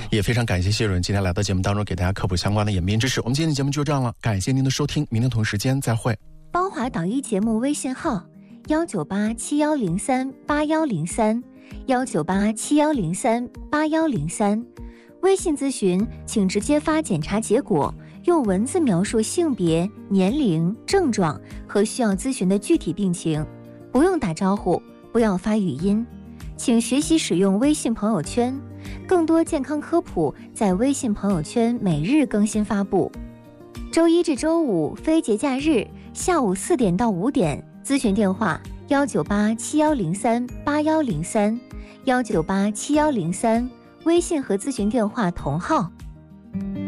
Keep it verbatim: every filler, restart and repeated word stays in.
也非常感谢谢润今天来到节目当中，给大家科普相关的演变知识。我们今天的节目就这样了，感谢您的收听，明天同时间再会。 邦华导医节目微信号幺九八七幺零三八幺零三幺九八七幺零三八幺零三，微信咨询请直接发检查结果，用文字描述性别、年龄、症状和需要咨询的具体病情，不用打招呼，不要发语音。请学习使用微信朋友圈，更多健康科普在微信朋友圈每日更新发布。周一至周五非节假日下午四点到五点，咨询电话幺九八七幺零三八幺零三幺九八七幺零三，微信和咨询电话同号。